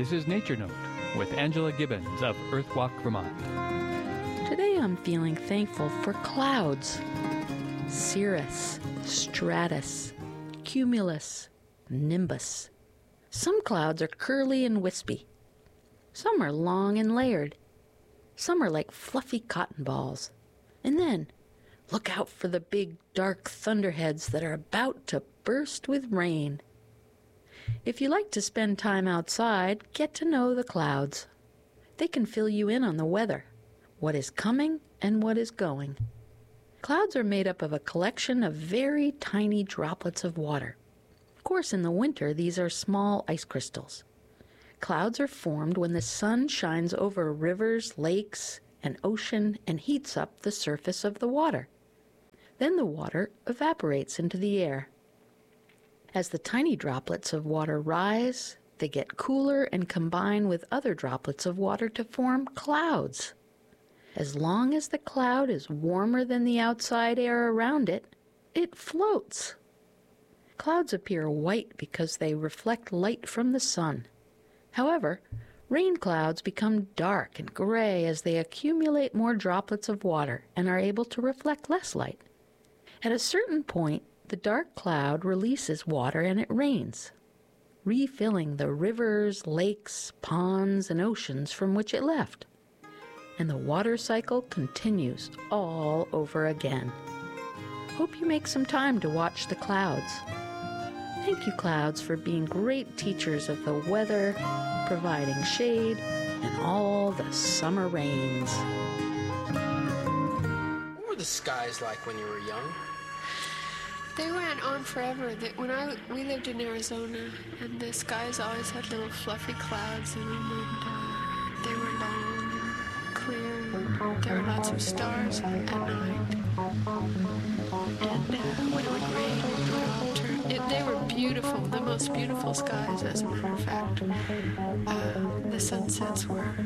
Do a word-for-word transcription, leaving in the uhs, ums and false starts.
This is Nature Note with Angela Gibbons of Earthwalk, Vermont. Today I'm feeling thankful for clouds. Cirrus, stratus, cumulus, nimbus. Some clouds are curly and wispy. Some are long and layered. Some are like fluffy cotton balls. And then, look out for the big, dark thunderheads that are about to burst with rain. If you like to spend time outside, get to know the clouds. They can fill you in on the weather, what is coming and what is going. Clouds are made up of a collection of very tiny droplets of water. Of course, in the winter, these are small ice crystals. Clouds are formed when the sun shines over rivers, lakes, and ocean and heats up the surface of the water. Then the water evaporates into the air. As the tiny droplets of water rise, they get cooler and combine with other droplets of water to form clouds. As long as the cloud is warmer than the outside air around it, it floats. Clouds appear white because they reflect light from the sun. However, rain clouds become dark and gray as they accumulate more droplets of water and are able to reflect less light. At a certain point, the dark cloud releases water and it rains, refilling the rivers, lakes, ponds, and oceans from which it left. And the water cycle continues all over again. Hope you make some time to watch the clouds. Thank you, clouds, for being great teachers of the weather, providing shade, and all the summer rains. What were the skies like when you were young? They went on forever. They, when I we lived in Arizona, and the skies always had little fluffy clouds in them, and uh, they were long and clear. And there were lots of stars at night. And uh, when it would rain, it would all turn. It, they were beautiful, the most beautiful skies, as a matter of fact. Uh, the sunsets were